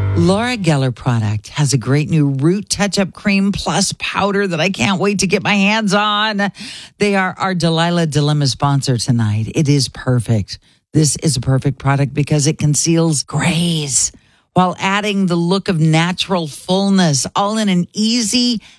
Laura Geller product has a great new Root Touch-Up Cream Plus powder that I can't wait to get my hands on. They are our Delilah Dilemma sponsor tonight. It is perfect. This is a perfect product because it conceals grays while adding the look of natural fullness, all in an easy